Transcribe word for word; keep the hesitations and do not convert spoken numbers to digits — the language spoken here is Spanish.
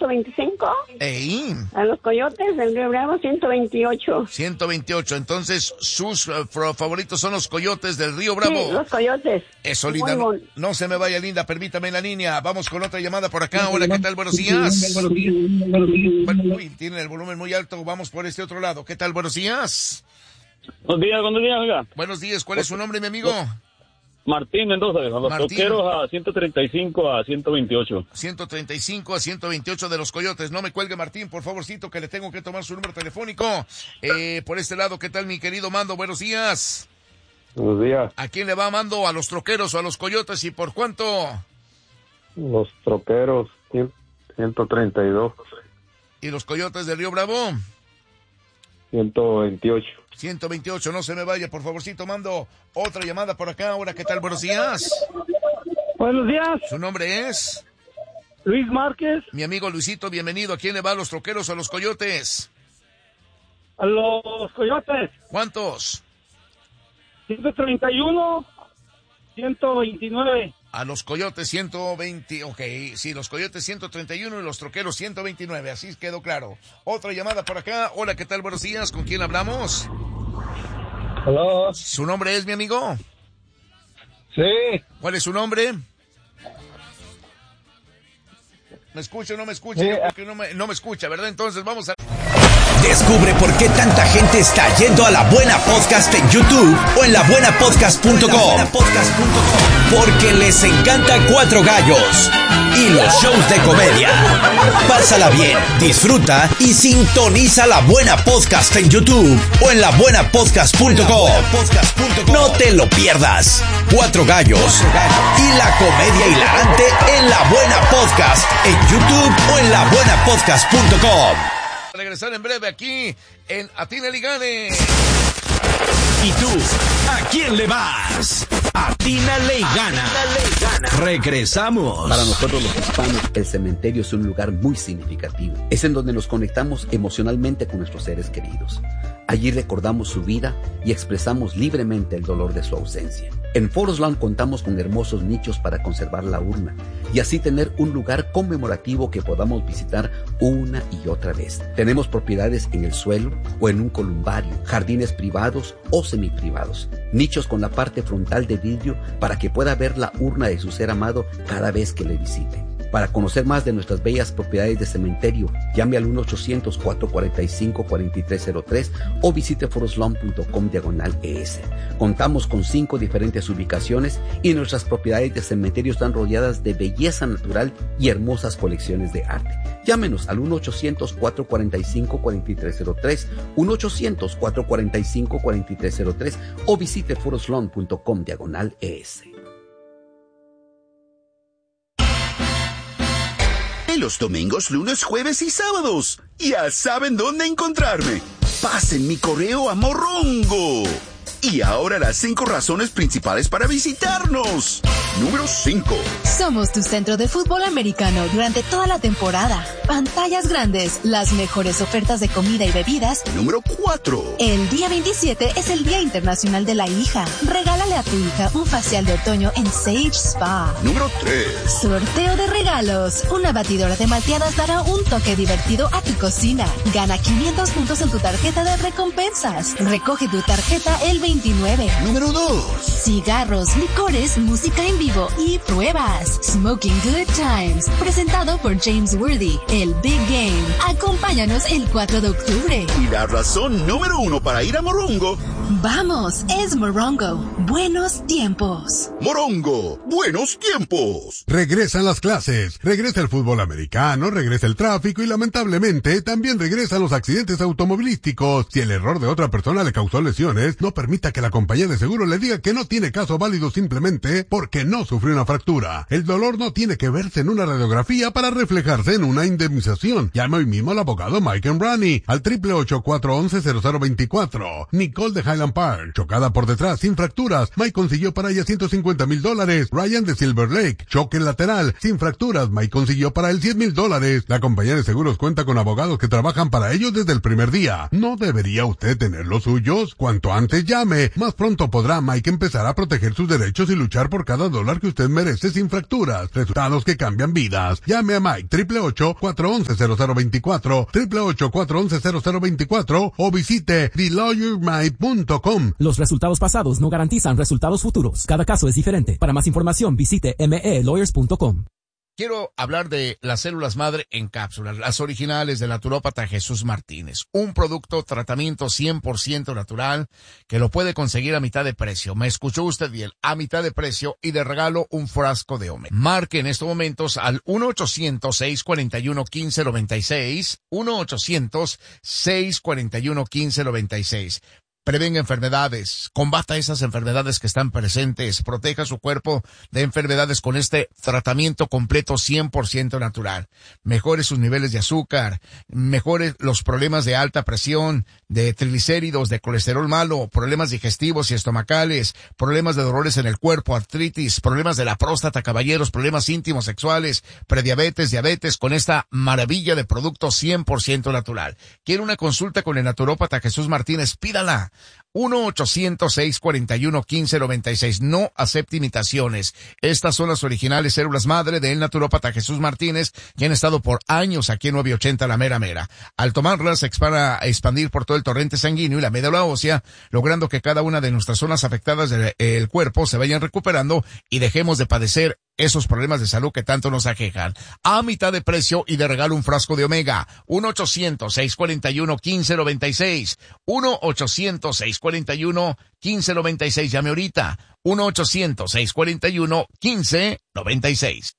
veinticinco. Ey. A los Coyotes del Río Bravo, ciento veintiocho. ciento veintiocho. Entonces, sus uh, favoritos son los Coyotes del Río Bravo. Sí, los Coyotes. Eso, Linda. No, no se me vaya, Linda. Permítame la línea. Vamos con otra llamada por acá. Hola, ¿qué tal? Buenos días. Bueno, uy, tienen el volumen muy alto. Vamos por este otro lado. ¿Qué tal? Buenos días. Buenos días, buenos días, oiga. Buenos días. ¿Cuál es su nombre, mi amigo? Martín Mendoza, de los Troqueros a ciento treinta y cinco a ciento veintiocho. ciento treinta y cinco a ciento veintiocho de los Coyotes. No me cuelgue, Martín, por favorcito, que le tengo que tomar su número telefónico. Eh, por este lado, ¿qué tal, mi querido Mando? Buenos días. Buenos días. ¿A quién le va, Mando? ¿A los Troqueros o a los Coyotes? ¿Y por cuánto? Los Troqueros, ciento treinta y dos. ¿Y los Coyotes del Río Bravo? ciento veintiocho. ciento veintiocho, no se me vaya, por favorcito, Mando. Otra llamada por acá. Ahora, ¿qué tal? Buenos días. Buenos días. ¿Su nombre es? Luis Márquez. Mi amigo Luisito, bienvenido. ¿A quién le va? ¿A los Troqueros o a los Coyotes? A los Coyotes. ¿Cuántos? ciento treinta y uno, ciento veintinueve. A los Coyotes ciento veinte, ok, sí, los Coyotes ciento treinta y uno y los Troqueros ciento veintinueve, así quedó claro. Otra llamada por acá. Hola, ¿qué tal? Buenos días, ¿con quién hablamos? Hola. ¿Su nombre es, mi amigo? Sí. ¿Cuál es su nombre? ¿Me escucha o no me escucha? Sí. Yo creo que no me, no me escucha, ¿verdad? Entonces vamos a... Descubre por qué tanta gente está yendo a La Buena Podcast en YouTube o en la buena podcast punto com. Porque les encanta Cuatro Gallos y los shows de comedia. Pásala bien, disfruta y sintoniza La Buena Podcast en YouTube o en la buena podcast punto com. No te lo pierdas. Cuatro Gallos y la comedia hilarante en La Buena Podcast en YouTube o en la buena podcast punto com. Regresar en breve aquí en Atínale y Gane. ¿Y tú? ¿A quién le vas? Atínale y Gana. Regresamos. Para nosotros los hispanos, el cementerio es un lugar muy significativo. Es en donde nos conectamos emocionalmente con nuestros seres queridos. Allí recordamos su vida y expresamos libremente el dolor de su ausencia. En Forest Lawn contamos con hermosos nichos para conservar la urna y así tener un lugar conmemorativo que podamos visitar una y otra vez. Tenemos propiedades en el suelo o en un columbario, jardines privados o semiprivados, nichos con la parte frontal de vidrio para que pueda ver la urna de su ser amado cada vez que le visite. Para conocer más de nuestras bellas propiedades de cementerio, llame al uno ochocientos, cuatro cuatro cinco, cuatro tres cero tres o visite forestlawn punto com diagonal es. Contamos con cinco diferentes ubicaciones y nuestras propiedades de cementerio están rodeadas de belleza natural y hermosas colecciones de arte. Llámenos al uno ochocientos, cuatro cuatro cinco, cuatro tres cero tres, uno ochocientos, cuatro cuatro cinco, cuatro tres cero tres o visite forestlawn punto com diagonal es. Los domingos, lunes, jueves y sábados. Ya saben dónde encontrarme. Pasen mi correo a Morongo. Y ahora las cinco razones principales para visitarnos. Número cinco. Somos tu centro de fútbol americano durante toda la temporada. Pantallas grandes, las mejores ofertas de comida y bebidas. Número cuatro. El día veintisiete es el Día Internacional de la Hija. Regálale a tu hija un facial de otoño en Sage Spa. Número tres. Sorteo de regalos. Una batidora de malteadas dará un toque divertido a tu cocina. Gana quinientos puntos en tu tarjeta de recompensas. Recoge tu tarjeta el veintinueve. Número dos. Cigarros, licores, música en vivo y pruebas. Smoking Good Times. Presentado por James Worthy. El Big Game. Acompáñanos el cuatro de octubre. Y la razón número uno para ir a Morongo. Vamos, es Morongo. Buenos tiempos. Morongo, buenos tiempos. Regresan las clases, regresa el fútbol americano, regresa el tráfico y lamentablemente también regresan los accidentes automovilísticos. Si el error de otra persona le causó lesiones, no permita que la compañía de seguro le diga que no tiene caso válido simplemente porque no sufrió una fractura. El dolor no tiene que verse en una radiografía para reflejarse en una indemnización. Llame hoy mismo al abogado Mike Embrani al triple ocho, cuatro once, cero cero veinticuatro. Nicole de Highland Highland Park. Chocada por detrás, sin fracturas, Mike consiguió para ella ciento cincuenta mil dólares. Ryan de Silver Lake. Choque lateral, sin fracturas, Mike consiguió para él cien mil dólares. La compañía de seguros cuenta con abogados que trabajan para ellos desde el primer día. ¿No debería usted tener los suyos? Cuanto antes llame, más pronto podrá Mike empezar a proteger sus derechos y luchar por cada dólar que usted merece sin fracturas. Resultados que cambian vidas. Llame a Mike, triple ocho, cuatro once, cero cero veinticuatro, triple ocho, cuatro once, cero cero veinticuatro o visite the lawyer mike punto com. Los resultados pasados no garantizan resultados futuros. Cada caso es diferente. Para más información visite m e lawyers punto com. Quiero hablar de las células madre en cápsulas, las originales del naturópata Jesús Martínez. Un producto, tratamiento cien por ciento natural que lo puede conseguir a mitad de precio. Me escuchó usted bien, a mitad de precio y de regalo un frasco de Omega. Marque en estos momentos al uno ochocientos, seiscientos cuarenta y uno, quince noventa y seis, uno ochocientos, seiscientos cuarenta y uno, quince noventa y seis. Prevenga enfermedades, combata esas enfermedades que están presentes, proteja su cuerpo de enfermedades con este tratamiento completo cien por ciento natural. Mejore sus niveles de azúcar, mejore los problemas de alta presión, de triglicéridos, de colesterol malo, problemas digestivos y estomacales, problemas de dolores en el cuerpo, artritis, problemas de la próstata, caballeros, problemas íntimos sexuales, prediabetes, diabetes, con esta maravilla de producto cien por ciento natural. ¿Quiere una consulta con el naturópata Jesús Martínez? Pídala. uno ochocientos, seiscientos cuarenta y uno, quince noventa y seis. No acepte imitaciones. Estas son las originales células madre del naturópata Jesús Martínez, que han estado por años aquí en nueve ochenta La Mera Mera. Al tomarlas, se van a expandir por todo el torrente sanguíneo y la médula ósea, logrando que cada una de nuestras zonas afectadas del cuerpo se vayan recuperando y dejemos de padecer esos problemas de salud que tanto nos aquejan. A mitad de precio y de regalo un frasco de Omega. uno ochocientos, seiscientos cuarenta y uno, quince noventa y seis. uno ochocientos, seiscientos cuarenta y uno, quince noventa y seis. Llame ahorita. uno ochocientos, seiscientos cuarenta y uno, quince noventa y seis.